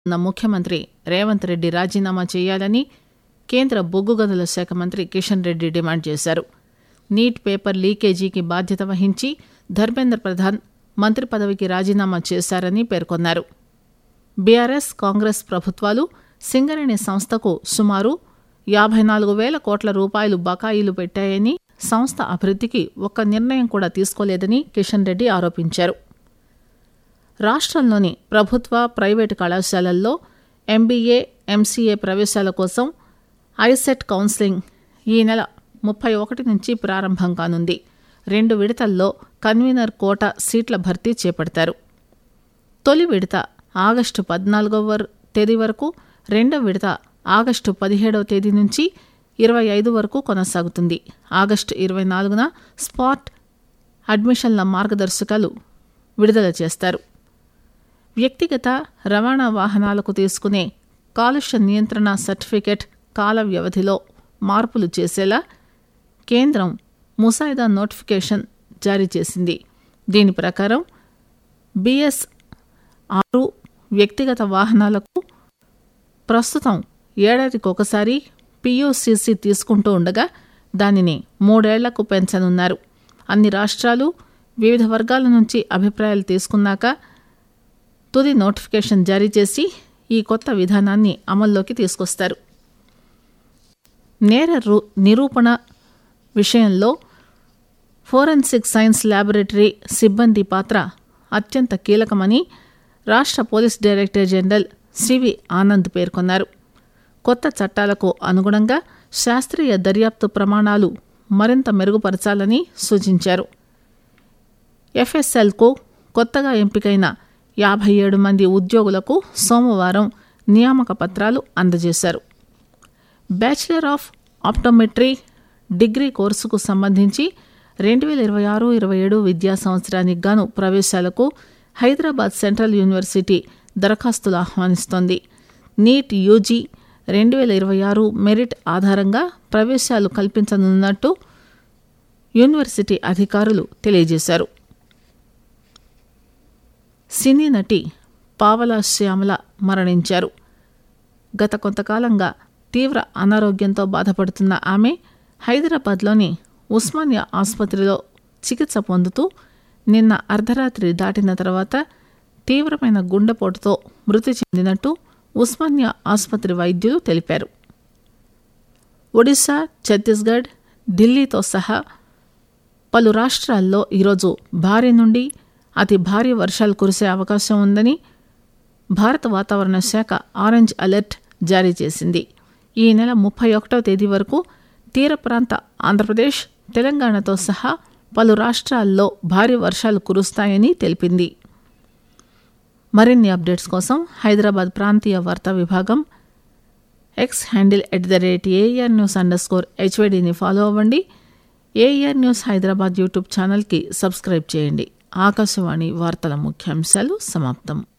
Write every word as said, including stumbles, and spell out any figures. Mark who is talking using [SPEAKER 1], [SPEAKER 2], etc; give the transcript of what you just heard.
[SPEAKER 1] ఉన్న ముఖ్యమంత్రి రేవంత్ రెడ్డి రాజీనామా చేయాలని కేంద్ర బొగ్గు గనుల శాఖ మంత్రి కిషన్ రెడ్డి డిమాండ్ చేశారు. నీట్ పేపర్ లీకేజీకి బాధ్యత వహించి ధర్మేంద్ర ప్రధాన్ మంత్రి పదవికి రాజీనామా చేశారని పేర్కొన్నారు. బీఆర్ఎస్ కాంగ్రెస్ ప్రభుత్వాలు సింగరేణి సంస్థకు సుమారు యాభై నాలుగు వేల కోట్ల రూపాయలు బకాయిలు పెట్టాయని, సంస్థ అభివృద్ధికి ఒక్క నిర్ణయం కూడా తీసుకోలేదని కిషన్ రెడ్డి ఆరోపించారు. రాష్ట్రంలోని ప్రభుత్వ ప్రైవేటు కళాశాలల్లో ఎంబీఏ ఎంసీఏ ప్రవేశాల కోసం ఐసెట్ కౌన్సిలింగ్ ఈ నెల ముప్పై ఒకటి నుంచి ప్రారంభం కానుంది. రెండు విడతల్లో కన్వీనర్ కోటా సీట్ల భర్తీ చేపడతారు. తొలి విడత ఆగస్టు పద్నాలుగవ తేదీ వరకు, రెండో విడత ఆగస్టు పదిహేడవ తేదీ నుంచి ఇరవై ఐదు వరకు కొనసాగుతుంది. ఆగస్టు ఇరవై నాలుగున స్పాట్ అడ్మిషన్ల మార్గదర్శకాలు విడుదల చేస్తారు. వ్యక్తిగత రవాణా వాహనాలకు తీసుకునే కాలుష్య నియంత్రణ సర్టిఫికెట్ కాల వ్యవధిలో మార్పులు చేసేలా కేంద్రం ముసాయిదా నోటిఫికేషన్ జారీ చేసింది. దీని ప్రకారం బీఎస్ ఆరు వ్యక్తిగత వాహనాలకు ప్రస్తుతం ఏడాదికి ఒకసారి పీయూసీసీ తీసుకుంటూ ఉండగా దానిని మూడేళ్లకు పెంచనున్నారు. అన్ని రాష్ట్రాలు వివిధ వర్గాల నుంచి అభిప్రాయాలు తీసుకున్నాక తుది నోటిఫికేషన్ జారీ చేసి ఈ కొత్త విధానాన్ని అమల్లోకి తీసుకొస్తారు. నేర నిరూపణ విషయంలో ఫోరెన్సిక్ సైన్స్ ల్యాబొరేటరీ సిబ్బంది పాత్ర అత్యంత కీలకమని రాష్ట్ర police director general CV Anand పేర్కొన్నారు. కొత్త చట్టాలకు అనుగుణంగా శాస్త్రీయ దర్యాప్తు ప్రమాణాలు మరింత మెరుగుపరచాలని సూచించారు. ఎఫ్ఎస్ఎల్కు కొత్తగా ఎంపికైన యాభై ఏడు మంది ఉద్యోగులకు సోమవారం నియామక పత్రాలు అందజేశారు. బ్యాచిలర్ ఆఫ్ ఆప్టోమెట్రీ డిగ్రీ కోర్సుకు సంబంధించి రెండు వేల ఇరవై ఆరు ఇరవై ఏడు విద్యా సంవత్సరానికి గాను ప్రవేశాలకు హైదరాబాద్ సెంట్రల్ యూనివర్సిటీ దరఖాస్తులు ఆహ్వానిస్తోంది. నీట్ యూజీ రెండు వేల ఇరవై ఆరు మెరిట్ ఆధారంగా ప్రవేశాలు కల్పించనున్నట్టు యూనివర్సిటీ అధికారులు తెలియజేశారు. సినీ నటి పావలా శ్యామల మరణించారు. గత కొంతకాలంగా తీవ్ర అనారోగ్యంతో బాధపడుతున్న ఆమె హైదరాబాద్లోని ఉస్మానియా ఆసుపత్రిలో చికిత్స పొందుతూ నిన్న అర్ధరాత్రి దాటిన తర్వాత తీవ్రమైన గుండెపోటుతో మృతి చెందినట్టు ఉస్మానియా ఆసుపత్రి వైద్యులు తెలిపారు. ఒడిశా, ఛత్తీస్గఢ్, ఢిల్లీతో సహా పలు రాష్ట్రాల్లో ఈరోజు భారీ నుండి అతి భారీ వర్షాలు కురిసే అవకాశం ఉందని భారత వాతావరణ శాఖ ఆరెంజ్ అలర్ట్ జారీ చేసింది. ఈ నెల ముప్పై ఒకటో తేదీ వరకు తీర ప్రాంత ఆంధ్రప్రదేశ్, తెలంగాణతో సహా పలు రాష్ట్రాల్లో భారీ వర్షాలు కురుస్తాయని తెలిపింది. మరిన్ని అప్డేట్స్ కోసం హైదరాబాద్ ప్రాంతీయ వార్తా విభాగం X handle at the rate AR news under score హెచ్వైడీని follow అవ్వండి. ఏఆర్ న్యూస్ హైదరాబాద్ యూట్యూబ్ ఛానల్కి సబ్స్క్రైబ్ చేయండి. ఆకాశవాణి వార్తల ముఖ్యాంశాలు సమాప్తం.